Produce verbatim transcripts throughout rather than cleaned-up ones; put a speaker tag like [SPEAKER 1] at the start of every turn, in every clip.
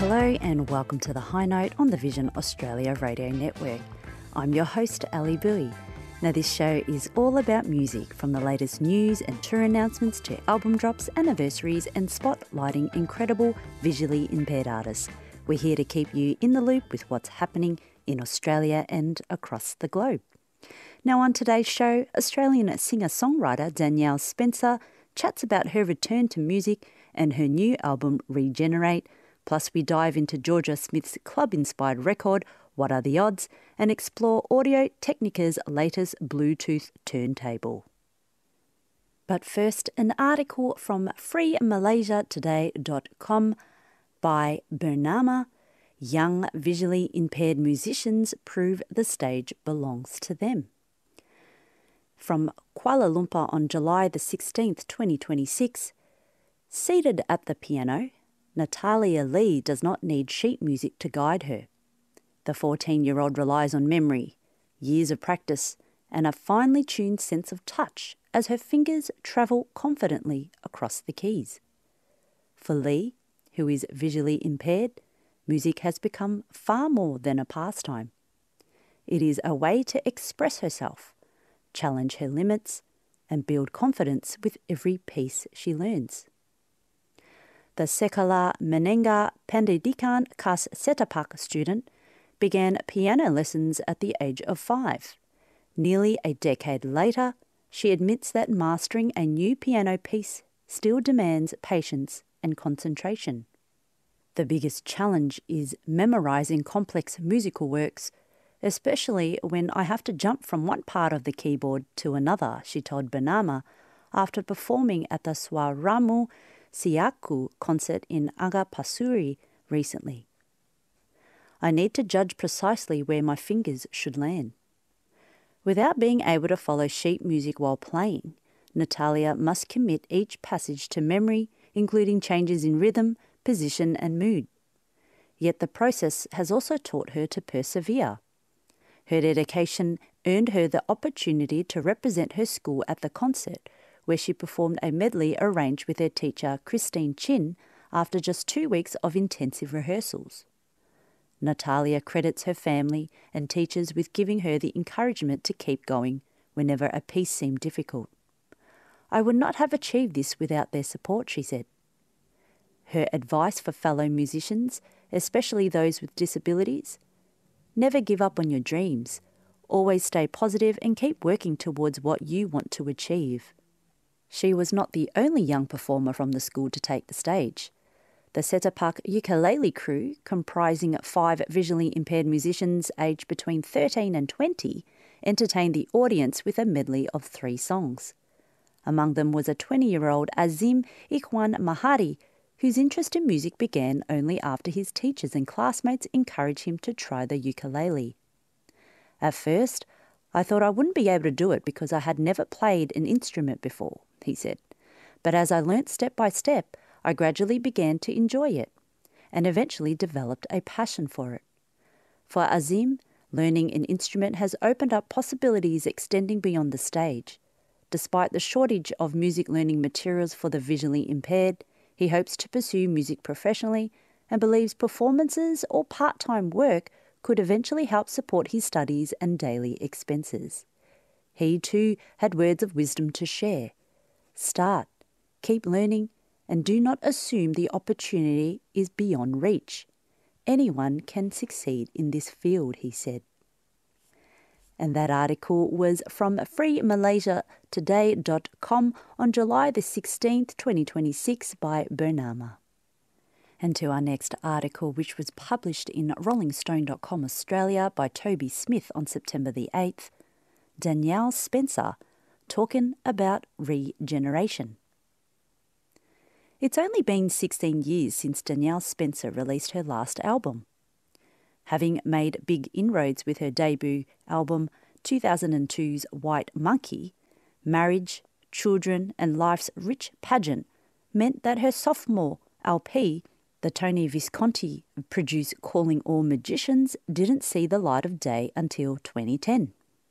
[SPEAKER 1] Hello and welcome to The High Note on the Vision Australia Radio Network. I'm your host, Ali Bui. Now this show is all about music, from the latest news and tour announcements to album drops, anniversaries and spotlighting incredible visually impaired artists. We're here to keep you in the loop with what's happening in Australia and across the globe. Now on today's show, Australian singer-songwriter Danielle Spencer chats about her return to music and her new album Regenerate. Plus we dive into Georgia Smith's club-inspired record, What Are the Odds, and explore Audio Technica's latest Bluetooth turntable. But first, an article from free malaysia today dot com by Bernama. Young visually impaired musicians prove the stage belongs to them. From Kuala Lumpur on July the sixteenth, twenty twenty-six, seated at the piano, Natalia Lee does not need sheet music to guide her. The fourteen-year-old relies on memory, years of practice, and a finely tuned sense of touch as her fingers travel confidently across the keys. For Lee, who is visually impaired, music has become far more than a pastime. It is a way to express herself, challenge her limits, and build confidence with every piece she learns. The Sekolah Menengah Pendidikan Khas Setapak student began piano lessons at the age of five. Nearly a decade later, she admits that mastering a new piano piece still demands patience and concentration. The biggest challenge is memorizing complex musical works, especially when I have to jump from one part of the keyboard to another, she told Bernama after performing at the Suaramu Siaku concert in Agapasuri recently. I need to judge precisely where my fingers should land. Without being able to follow sheet music while playing, Natalia must commit each passage to memory, including changes in rhythm, position and mood. Yet the process has also taught her to persevere. Her dedication earned her the opportunity to represent her school at the concert, where she performed a medley arranged with her teacher Christine Chin after just two weeks of intensive rehearsals. Natalia credits her family and teachers with giving her the encouragement to keep going whenever a piece seemed difficult. I would not have achieved this without their support, she said. Her advice for fellow musicians, especially those with disabilities: never give up on your dreams. Always stay positive and keep working towards what you want to achieve. She was not the only young performer from the school to take the stage. The Setapak ukulele crew, comprising five visually impaired musicians aged between thirteen and twenty, entertained the audience with a medley of three songs. Among them was a twenty-year-old Azim Ikhwan Mahari, whose interest in music began only after his teachers and classmates encouraged him to try the ukulele. At first, I thought I wouldn't be able to do it because I had never played an instrument before, he said. But as I learnt step by step, I gradually began to enjoy it and eventually developed a passion for it. For Azim, learning an instrument has opened up possibilities extending beyond the stage. Despite the shortage of music learning materials for the visually impaired, he hopes to pursue music professionally and believes performances or part-time work could eventually help support his studies and daily expenses. He too had words of wisdom to share. Start, keep learning, and do not assume the opportunity is beyond reach. Anyone can succeed in this field, he said. And that article was from free malaysia today dot com on July the sixteenth, twenty twenty-six by Bernama. And to our next article, which was published in rolling stone dot com Australia by Toby Smith on September the eighth, Danielle Spencer, talking about regeneration. It's only been sixteen years since Danielle Spencer released her last album. Having made big inroads with her debut album two thousand two's White Monkey, marriage, children and life's rich pageant meant that her sophomore L P, the Tony Visconti-produced Calling All Magicians, didn't see the light of day until twenty ten.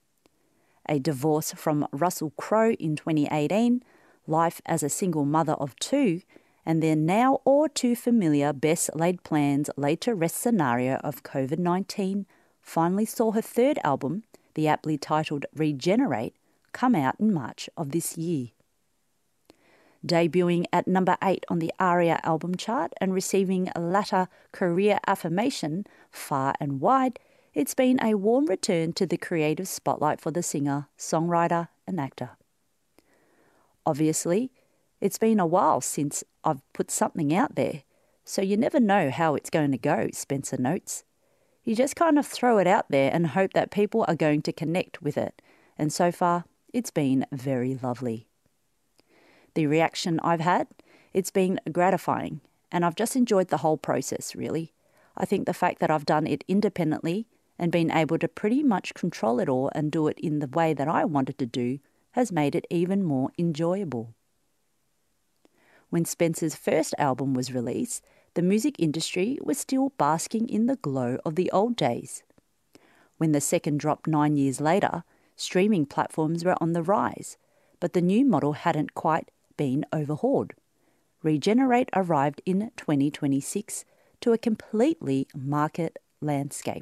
[SPEAKER 1] A divorce from Russell Crowe in twenty eighteen, life as a single mother of two, and their now all too familiar best laid plans laid to rest scenario of COVID nineteen finally saw her third album, the aptly titled Regenerate, come out in March of this year. Debuting at number eight on the ARIA album chart and receiving latter career affirmation far and wide, it's been a warm return to the creative spotlight for the singer, songwriter and actor. Obviously, it's been a while since I've put something out there, so you never know how it's going to go, Spencer notes. You just kind of throw it out there and hope that people are going to connect with it, and so far, it's been very lovely. The reaction I've had, it's been gratifying, and I've just enjoyed the whole process, really. I think the fact that I've done it independently and been able to pretty much control it all and do it in the way that I wanted to do has made it even more enjoyable. When Spencer's first album was released, the music industry was still basking in the glow of the old days. When the second dropped nine years later, streaming platforms were on the rise, but the new model hadn't quite been overhauled. Regenerate arrived in twenty twenty-six to a completely market landscape.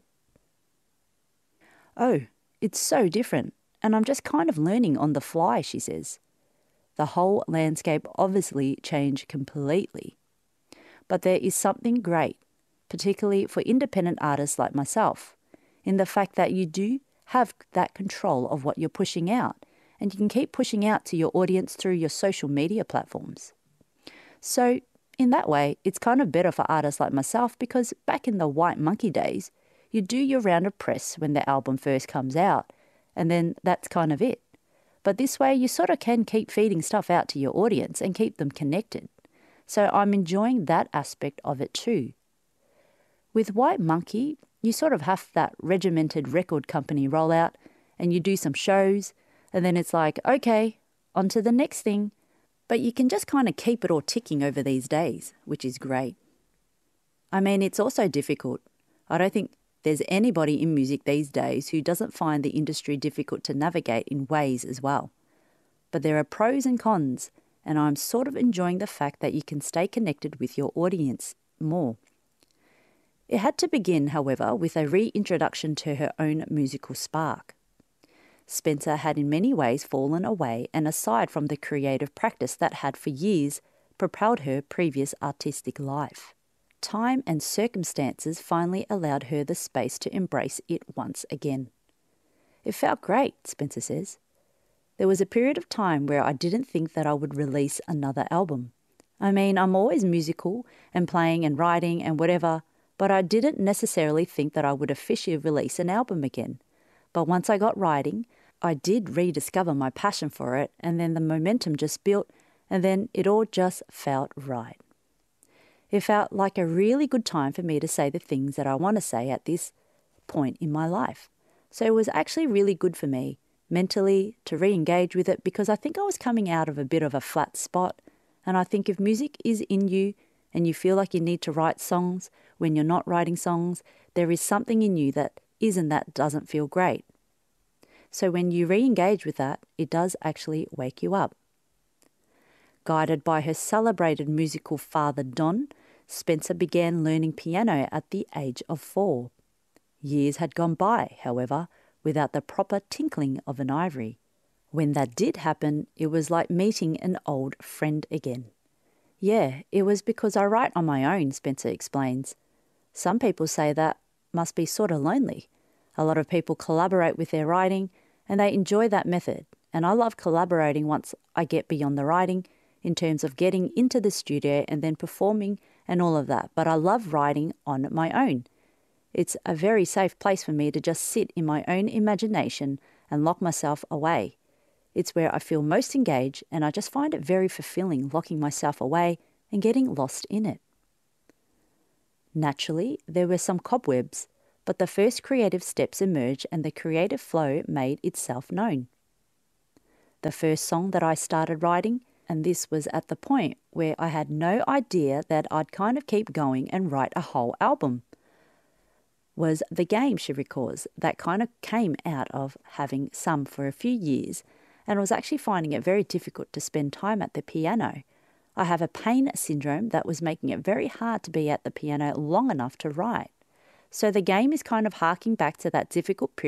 [SPEAKER 1] Oh, it's so different, and I'm just kind of learning on the fly, she says. The whole landscape obviously changed completely. But there is something great, particularly for independent artists like myself, in the fact that you do have that control of what you're pushing out, and you can keep pushing out to your audience through your social media platforms. So, in that way, it's kind of better for artists like myself because back in the White Monkey days, you do your round of press when the album first comes out, and then that's kind of it. But this way, you sort of can keep feeding stuff out to your audience and keep them connected. So I'm enjoying that aspect of it too. With White Monkey, you sort of have that regimented record company rollout, and you do some shows, and then it's like, okay, on to the next thing. But you can just kind of keep it all ticking over these days, which is great. I mean, it's also difficult. I don't think there's anybody in music these days who doesn't find the industry difficult to navigate in ways as well. But there are pros and cons, and I'm sort of enjoying the fact that you can stay connected with your audience more. It had to begin, however, with a reintroduction to her own musical spark. Spencer had in many ways fallen away and aside from the creative practice that had for years propelled her previous artistic life. Time and circumstances finally allowed her the space to embrace it once again. It felt great, Spencer says. There was a period of time where I didn't think that I would release another album. I mean, I'm always musical and playing and writing and whatever, but I didn't necessarily think that I would officially release an album again. But once I got writing, I did rediscover my passion for it, and then the momentum just built, and then it all just felt right. It felt like a really good time for me to say the things that I want to say at this point in my life. So it was actually really good for me, mentally, to re-engage with it, because I think I was coming out of a bit of a flat spot, and I think if music is in you, and you feel like you need to write songs when you're not writing songs, there is something in you that isn't that doesn't feel great. So when you re-engage with that, it does actually wake you up. Guided by her celebrated musical father Don, Spencer began learning piano at the age of four. Years had gone by, however, without the proper tinkling of an ivory. When that did happen, it was like meeting an old friend again. Yeah, it was because I write on my own, Spencer explains. Some people say that must be sort of lonely. A lot of people collaborate with their writing and they enjoy that method. And I love collaborating once I get beyond the writing in terms of getting into the studio and then performing and all of that. But I love writing on my own. It's a very safe place for me to just sit in my own imagination and lock myself away. It's where I feel most engaged, and I just find it very fulfilling locking myself away and getting lost in it. Naturally, there were some cobwebs, but the first creative steps emerged and the creative flow made itself known. The first song that I started writing, and this was at the point where I had no idea that I'd kind of keep going and write a whole album, was The Game, she recalls, that kind of came out of having sung for a few years and was actually finding it very difficult to spend time at the piano. I have a pain syndrome that was making it very hard to be at the piano long enough to write. So the game is kind of harking back to that difficult period